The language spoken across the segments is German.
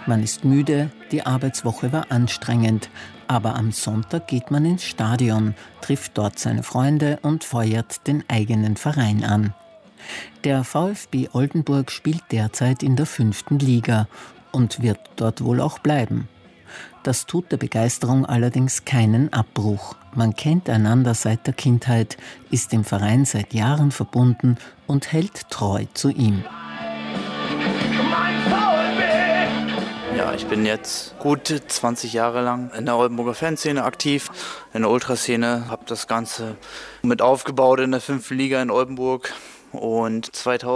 Man ist müde, die Arbeitswoche war anstrengend, aber am Sonntag geht man ins Stadion, trifft dort seine Freunde und feuert den eigenen Verein an. Der VfB Oldenburg spielt derzeit in der 5. Liga und wird dort wohl auch bleiben. Das tut der Begeisterung allerdings keinen Abbruch. Man kennt einander seit der Kindheit, ist dem Verein seit Jahren verbunden und hält treu zu ihm. Ja, ich bin jetzt gut 20 Jahre lang in der Oldenburger Fanszene aktiv, in der Ultraszene, habe das Ganze mit aufgebaut in der 5. Liga in Oldenburg. Und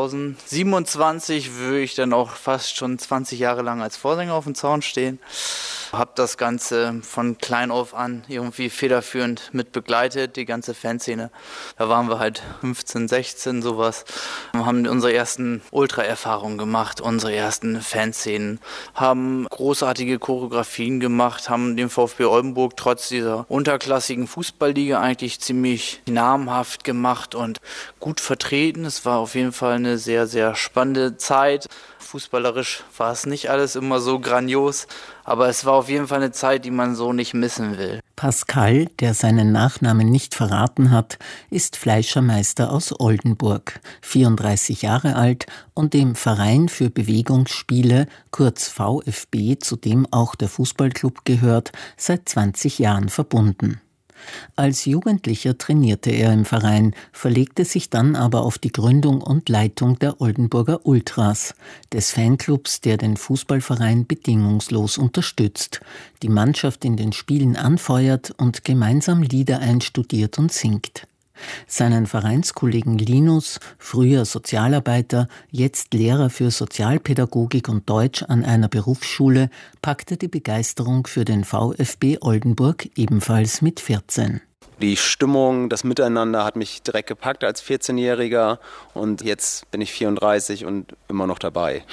2027 würde ich dann auch fast schon 20 Jahre lang als Vorsänger auf dem Zaun stehen. Habe das Ganze von klein auf an irgendwie federführend mit begleitet, die ganze Fanszene. Da waren wir halt 15, 16, sowas. Wir haben unsere ersten Ultra-Erfahrungen gemacht, unsere ersten Fanszenen, haben großartige Choreografien gemacht, haben den VfB Oldenburg trotz dieser unterklassigen Fußballliga eigentlich ziemlich namhaft gemacht und gut vertreten. Es war auf jeden Fall eine sehr, sehr spannende Zeit. Fußballerisch war es nicht alles immer so grandios, aber es war auf jeden Fall eine Zeit, die man so nicht missen will. Pascal, der seinen Nachnamen nicht verraten hat, ist Fleischermeister aus Oldenburg, 34 Jahre alt und dem Verein für Bewegungsspiele, kurz VfB, zu dem auch der Fußballclub gehört, seit 20 Jahren verbunden. Als Jugendlicher trainierte er im Verein, verlegte sich dann aber auf die Gründung und Leitung der Oldenburger Ultras, des Fanclubs, der den Fußballverein bedingungslos unterstützt, die Mannschaft in den Spielen anfeuert und gemeinsam Lieder einstudiert und singt. Seinen Vereinskollegen Linus, früher Sozialarbeiter, jetzt Lehrer für Sozialpädagogik und Deutsch an einer Berufsschule, packte die Begeisterung für den VfB Oldenburg ebenfalls mit 14. Die Stimmung, das Miteinander hat mich direkt gepackt als 14-Jähriger und jetzt bin ich 34 und immer noch dabei.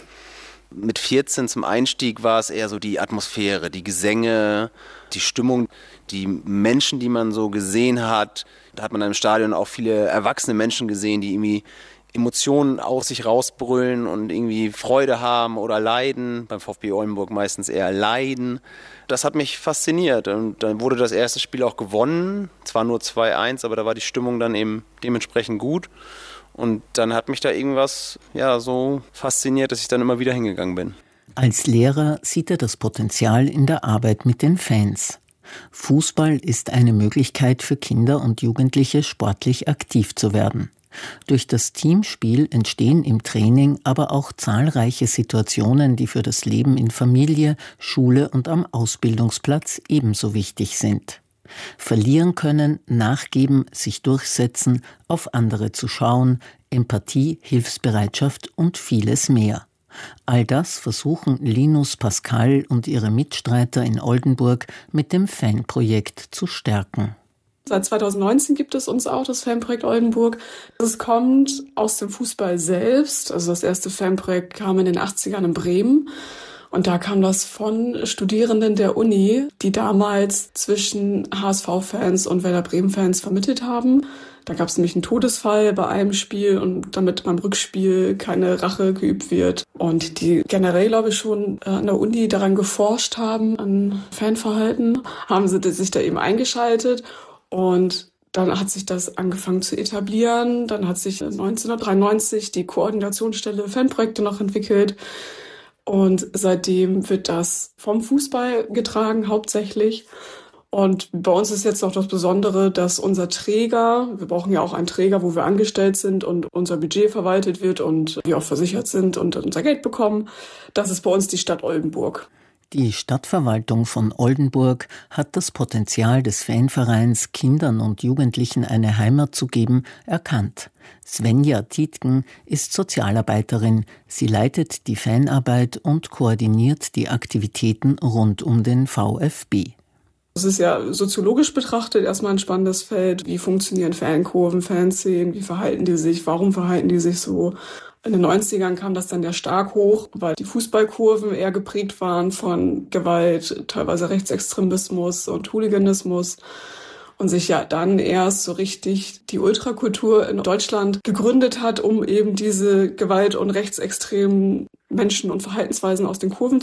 Mit 14 zum Einstieg war es eher so die Atmosphäre, die Gesänge, die Stimmung, die Menschen, die man so gesehen hat. Da hat man im Stadion auch viele erwachsene Menschen gesehen, die irgendwie Emotionen aus sich rausbrüllen und irgendwie Freude haben oder leiden. Beim VfB Oldenburg meistens eher leiden. Das hat mich fasziniert und dann wurde das erste Spiel auch gewonnen. Zwar nur 2-1, aber da war die Stimmung dann eben dementsprechend gut. Und dann hat mich da irgendwas so fasziniert, dass ich dann immer wieder hingegangen bin. Als Lehrer sieht er das Potenzial in der Arbeit mit den Fans. Fußball ist eine Möglichkeit für Kinder und Jugendliche, sportlich aktiv zu werden. Durch das Teamspiel entstehen im Training aber auch zahlreiche Situationen, die für das Leben in Familie, Schule und am Ausbildungsplatz ebenso wichtig sind. Verlieren können, nachgeben, sich durchsetzen, auf andere zu schauen, Empathie, Hilfsbereitschaft und vieles mehr. All das versuchen Linus, Pascal und ihre Mitstreiter in Oldenburg mit dem Fanprojekt zu stärken. Seit 2019 gibt es uns auch das Fanprojekt Oldenburg. Es kommt aus dem Fußball selbst. Also das erste Fanprojekt kam in den 80ern in Bremen. Und da kam das von Studierenden der Uni, die damals zwischen HSV-Fans und Werder Bremen-Fans vermittelt haben. Da gab es nämlich einen Todesfall bei einem Spiel und damit beim Rückspiel keine Rache geübt wird. Und die generell, glaube ich, schon an der Uni daran geforscht haben, an Fanverhalten, haben sie sich da eben eingeschaltet. Und dann hat sich das angefangen zu etablieren. Dann hat sich 1993 die Koordinationsstelle Fanprojekte noch entwickelt. Und seitdem wird das vom Fußball getragen, hauptsächlich. Und bei uns ist jetzt noch das Besondere, dass unser Träger, wir brauchen ja auch einen Träger, wo wir angestellt sind und unser Budget verwaltet wird und wir auch versichert sind und unser Geld bekommen, das ist bei uns die Stadt Oldenburg. Die Stadtverwaltung von Oldenburg hat das Potenzial des Fanvereins, Kindern und Jugendlichen eine Heimat zu geben, erkannt. Svenja Tietgen ist Sozialarbeiterin. Sie leitet die Fanarbeit und koordiniert die Aktivitäten rund um den VfB. Es ist ja soziologisch betrachtet erstmal ein spannendes Feld. Wie funktionieren Fankurven, Fanszenen, wie verhalten die sich, warum verhalten die sich so? In den 90ern kam das dann ja stark hoch, weil die Fußballkurven eher geprägt waren von Gewalt, teilweise Rechtsextremismus und Hooliganismus. Und sich ja dann erst so richtig die Ultrakultur in Deutschland gegründet hat, um eben diese Gewalt- und rechtsextremen Menschen und Verhaltensweisen aus den Kurven